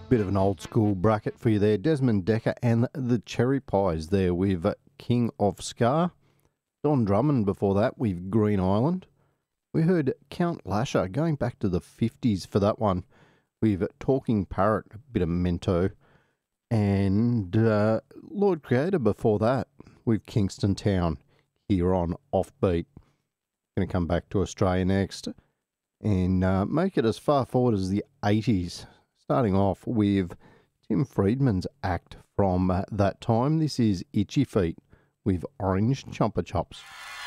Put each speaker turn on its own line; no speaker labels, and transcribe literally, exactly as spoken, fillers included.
Bit of an old school bracket for you there. Desmond Decker and the Cherry Pies there with King of Ska. Don Drummond before that with Green Island. We heard Count Lasher going back to the fifties for that one with Talking Parrot, a bit of Mento. And uh, Lord Creator before that with Kingston Town here on Offbeat. Going to come back to Australia next and uh, make it as far forward as the eighties. Starting off with Tim Friedman's act from uh, that time. This is Itchy Feet with Orange Chompa Chops.